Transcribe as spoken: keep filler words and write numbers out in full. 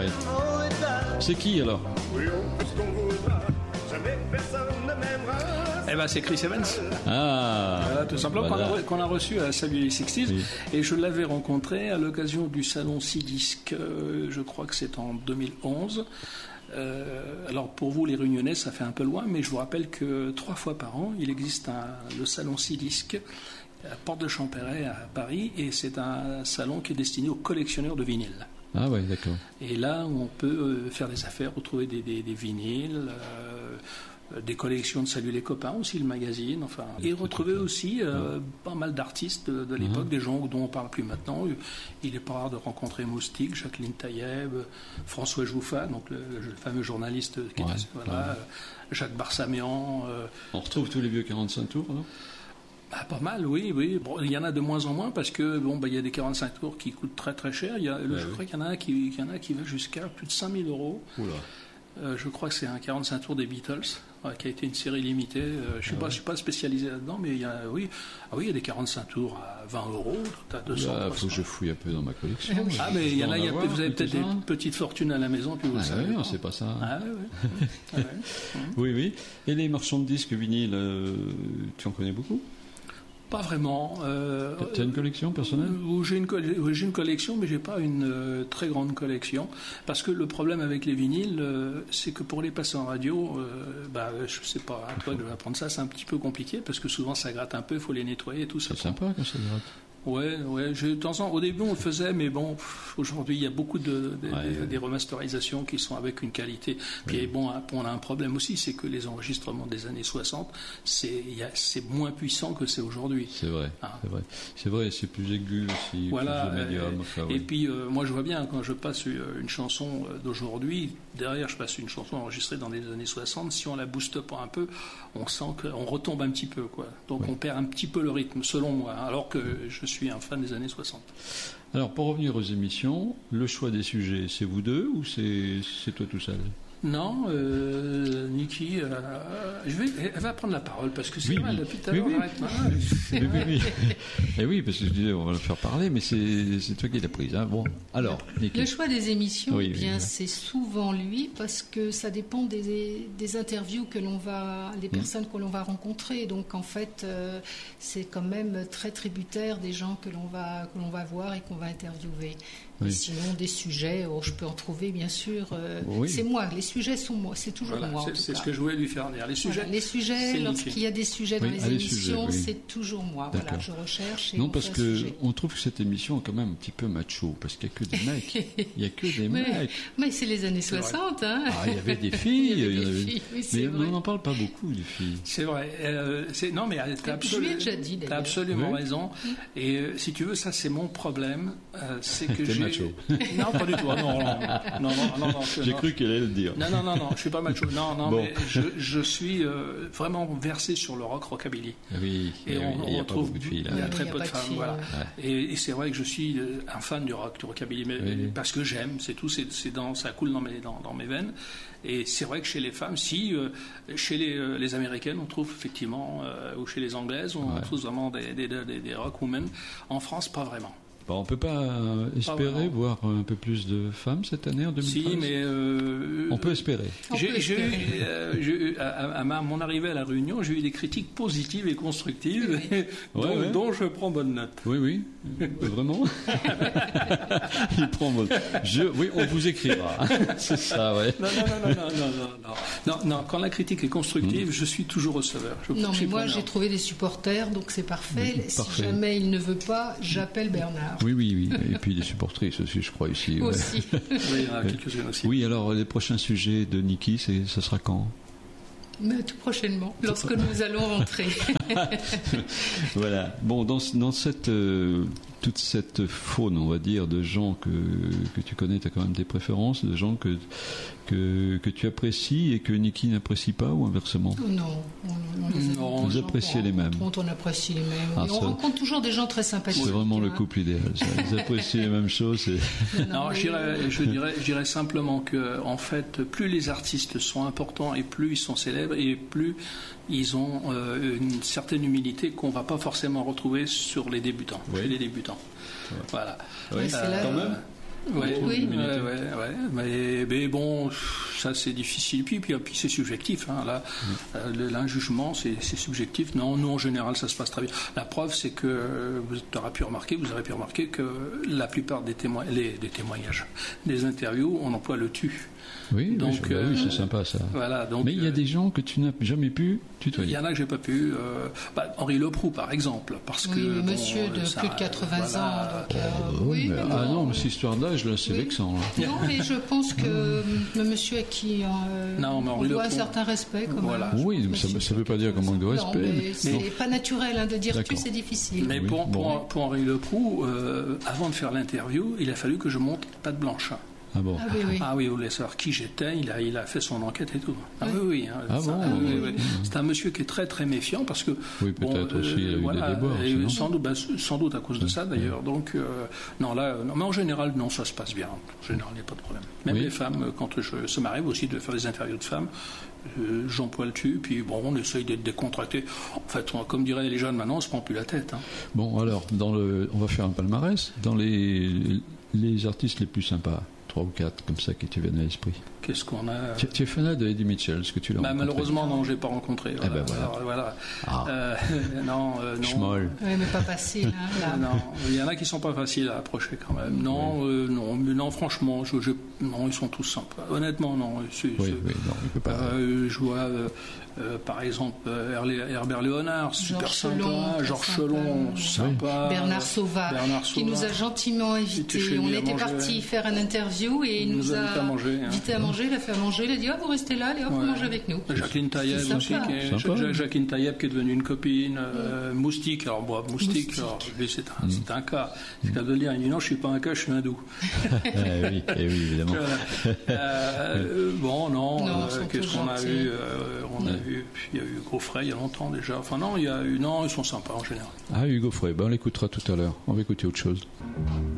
ouais. C'est qui alors? Eh ben, c'est Chris Evans. Ah, voilà, tout simplement, voilà. qu'on, a, qu'on a reçu à Salut sixties. Oui. Et je l'avais rencontré à l'occasion du salon six disques, euh, je crois que c'est en deux mille onze. Euh, alors pour vous les Réunionnais ça fait un peu loin, mais je vous rappelle que trois fois par an il existe un, le salon six disques à Porte de Champéret à Paris, et c'est un salon qui est destiné aux collectionneurs de vinyles. Ah ouais, d'accord. Et là on peut faire des affaires, retrouver des, des, des vinyles, euh, des collections de Salut les copains aussi, le magazine, enfin, et retrouver aussi euh, pas mal d'artistes de, de l'époque, mmh. des gens dont on parle plus maintenant. Il n'est pas rare de rencontrer Moustique, Jacqueline Taïeb, François Jouffat, donc le, le fameux journaliste qui ouais, était, voilà, ouais. Jacques Barsamian. Euh, on retrouve tous les vieux quarante-cinq tours, non? Ah, pas mal, oui, oui. Bon, il y en a de moins en moins parce que bon, bah, il y a des quarante-cinq tours qui coûtent très très cher. Il y a, le, ouais, je oui. crois qu'il y en a qui, qu'il y en a qui va jusqu'à plus de cinq mille euros. Oula. Euh, je crois que c'est un quarante-cinq tours des Beatles, euh, qui a été une série limitée. Euh, je ne suis, ah ouais. suis pas spécialisé là-dedans, mais il y a, oui, ah oui, il y a des quarante-cinq tours à vingt euros. Tu as deux cents. Il faut que je fouille un peu dans ma collection. Ah, mais il y en a, y a avoir, vous avez peut-être des petites fortunes à la maison, puis vous ah, le savez. Oui, c'est pas ça. Ah, ouais, ouais. ah, ouais. Oui, oui. Et les marchands de disques vinyles, euh, tu en connais beaucoup? Pas vraiment. Euh, tu as une collection personnelle? euh, j'ai, une, j'ai une collection, mais j'ai pas une euh, très grande collection. Parce que le problème avec les vinyles, euh, c'est que pour les passer en radio, euh, bah, je sais pas, à toi de apprendre ça, c'est un petit peu compliqué, parce que souvent ça gratte un peu, il faut les nettoyer et tout ça. C'est sympa quand ça gratte. Ouais, ouais. Je, de temps en, au début, on le faisait, mais bon, pff, aujourd'hui, il y a beaucoup de, de ouais, des, ouais. des remasterisations qui sont avec une qualité. Puis ouais. bon, on a un problème aussi, c'est que les enregistrements des années soixante, c'est, il y a, c'est moins puissant que c'est aujourd'hui. C'est vrai. Hein. C'est vrai. C'est vrai. C'est plus aigu aussi. Voilà. Plus médium, enfin, et ouais. puis, euh, moi, je vois bien quand je passe une chanson d'aujourd'hui, derrière, je passe une chanson enregistrée dans les années soixante. Si on la booste pas un peu, on sent qu'on retombe un petit peu, quoi. Donc, ouais. on perd un petit peu le rythme, selon moi. Alors que je suis Je suis un fan des années soixante. Alors, pour revenir aux émissions, le choix des sujets, c'est vous deux ou c'est, c'est toi tout seul? Non, euh, Niki, euh, je vais, elle va prendre la parole parce que c'est oui, mal oui. depuis tout à oui, l'heure. oui. Arrête, oui, oui, oui. Et oui, parce que je disais, on va le faire parler, mais c'est, c'est toi qui l'as prise. Hein. Bon, alors, Niki. Le choix des émissions, oui, bien, oui, c'est souvent lui parce que ça dépend des, des interviews que l'on va, des personnes mmh. que l'on va rencontrer. Donc, en fait, euh, c'est quand même très tributaire des gens que l'on va, que l'on va voir et qu'on va interviewer. Oui. Sinon, des sujets, oh, je peux en trouver, bien sûr. Euh, oui. C'est moi, les sujets sont moi, c'est toujours voilà, moi. C'est, en tout c'est cas. ce que je voulais lui faire dire. Les sujets, voilà, les sujets lorsqu'il y a des sujets dans oui, les ah, émissions, les sujets, oui. c'est toujours moi. D'accord. Voilà, je recherche et non, on parce fait que on trouve que cette émission est quand même un petit peu macho, parce qu'il n'y a que des mecs. Il n'y a que des mais, mecs. Mais c'est les années c'est soixante. Hein. Ah, il y avait des filles. il y avait des il y avait... filles oui, mais vrai. on n'en parle pas beaucoup, des filles. C'est vrai. Euh, c'est... Non, mais tu as absolu... absolument oui. raison. Et euh, si tu veux, ça, c'est mon problème. Euh, c'est que T'es j'ai... macho. Non, pas du tout. Ah, non, non, non, non, non, non, je, J'ai non, cru qu'elle allait le dire. Non, non, non, non, je suis pas macho. Non, non, bon. mais je, je suis euh, vraiment versé sur le rock rockabilly. Oui. Et on, il y a on pas trouve beaucoup de filles. Là. Il y a oui, très il y a peu de de femmes, filles, voilà. Ouais. Et, et c'est vrai que je suis un fan du rock, du rockabilly, mais oui. parce que j'aime, c'est tout, c'est, c'est dans, ça coule dans mes, dans, dans mes veines. Et c'est vrai que chez les femmes, si euh, chez les, euh, les américaines, on trouve effectivement, euh, ou chez les anglaises, on ouais. trouve vraiment des, des, des, des rock women. En France, pas vraiment. Bon, on ne peut pas euh, espérer pas voir un peu plus de femmes cette année en deux mille treize. Si, mais euh, on peut espérer. J'ai, on peut j'ai espérer. eu, euh, j'ai, à, à ma, mon arrivée à la Réunion, j'ai eu des critiques positives et constructives, oui. dont, ouais, ouais. dont je prends bonne note. Oui, oui, vraiment. Il prend bonne. Je, oui, on vous écrira. C'est ça, ouais. Non, non, non, non, non, non, non, non, non. Quand la critique est constructive, mmh. je suis toujours receveur. Je, non, je mais moi, preneur. j'ai trouvé des supporters, donc c'est parfait. Mmh, si parfait. jamais il ne veut pas, j'appelle Bernard. Oui, oui, oui. Et puis des supportrices aussi, je crois, ici. Aussi. Ouais. Oui, il y en a quelques-unes aussi. Oui, alors les prochains sujets de Niki, c'est, ça sera quand? Mais tout prochainement, lorsque nous allons rentrer. Voilà. Bon, dans, dans cette, euh, toute cette faune, on va dire, de gens que, que tu connais, tu as quand même des préférences, de gens que, que, que tu apprécies et que Niki n'apprécie pas, ou inversement? Non, on, on les non, vous appréciez les mêmes. On, on apprécie les mêmes. Ah, on ça, rencontre toujours des gens très sympathiques. C'est vraiment hein. le couple idéal. Ça. Ils apprécient les mêmes choses. Et... Non, non mais... je, dirais, je, dirais, je dirais simplement que, en fait, plus les artistes sont importants et plus ils sont célèbres et plus ils ont euh, une certaine humilité qu'on ne va pas forcément retrouver sur les débutants, oui. chez les débutants. Ouais. Voilà. Oui, ouais, c'est là, quand même. Oui, oui, ouais, ouais, ouais. Mais, mais bon, ça c'est difficile. Puis, puis, puis c'est subjectif. Hein, là, mmh. L'injugement, c'est, c'est subjectif. Non, nous en général, ça se passe très bien. La preuve, c'est que vous aurez pu remarquer, vous aurez pu remarquer que la plupart des, témoins, les, des témoignages, des interviews, on emploie le tu. Oui, donc, oui, bah oui, c'est sympa ça. Voilà, donc, mais il y a des gens que tu n'as jamais pu tutoyer. Il y en a que j'ai pas pu. Euh, bah, Henri Leproux, par exemple, parce oui, que bon, monsieur de ça, plus de quatre-vingts voilà, ans. Donc, euh, oh, oui, mais, ah bon, non, mais cette histoire d'âge là, c'est oui. vexant. Là. Non, mais je pense que le monsieur à qui euh, non, mais on doit un certain respect, quand voilà. même. Oui, mais ça ne veut pas dire qu'on manque de respect. Non, mais c'est non. pas naturel hein, de dire D'accord. tu, c'est difficile. Mais oui, pour, bon. pour, pour Henri Leproux, euh, avant de faire l'interview, il a fallu que je monte patte blanche. Ah bon ah oui, oui. Ah oui, vous voulez savoir qui j'étais, il a, il a fait son enquête et tout. Ah oui, oui. Hein, ah ça, bon, ah, oui, oui, oui. oui. C'est un monsieur qui est très très méfiant parce que... Oui, peut-être bon, aussi, euh, il a eu voilà, des déboires. Et sans, doute, bah, sans doute à cause de ça d'ailleurs. Donc, euh, non, là, non, mais en général, non, ça se passe bien. En général, il n'y a pas de problème. Même oui. les femmes, quand je, ça m'arrive aussi de faire des interviews de femmes, euh, j'emploie le tu, puis bon, on essaye d'être décontracté. En fait, on, comme diraient les jeunes maintenant, on ne se prend plus la tête. Hein. Bon, alors, dans le, on va faire un palmarès. Dans les, les artistes les plus sympas, trois ou quatre comme ça qui te viennent à l'esprit. Qu'est-ce qu'on a Tu, tu es fan de Eddie Mitchell, est-ce que tu l'as bah, rencontré? Malheureusement, non, je l'ai pas rencontré. Voilà. Eh ben voilà. Alors, voilà. Ah. Euh, non, euh, non. Schmoll. Oui, mais pas facile. Hein, là. Non, il y en a qui sont pas faciles à approcher quand même. Non, oui. euh, non, mais non, franchement, je, je, non, ils sont tous sympas. Honnêtement, non. C'est, oui, c'est, oui, non, il peut pas. Euh, je vois, euh, euh, par exemple, Herbert Léonard, super Georges sympa. Chelon, Georges Chelon, sympa. Oui. Bernard Sauvat, Bernard Sauvat, qui nous a gentiment invités. On était partis faire un interview et il, il nous, nous a invité à manger. Invité hein. à manger, il a fait à manger. Il a dit ah, vous restez là, allez hop, ouais. mangez avec nous. Jacqueline Taïeb aussi, qui est, Jacqueline Taïeb qui est devenue une copine. Euh, mm. Moustique, alors bon, Moustique, Moustique. Alors, lui, c'est un, mm. c'est un cas. C'est le cas de le dire. Il dit non, je suis pas un cas, je suis hindou. eh oui, eh oui, évidemment. euh, bon, non. non euh, qu'est-ce qu'on a eu euh, On a ouais. eu, puis il y a eu Hugo Frey il y a longtemps déjà. Enfin non, il y a eu, non, ils sont sympas en général. Ah, Hugo Frey, ben on l'écoutera tout à l'heure. On va écouter autre chose.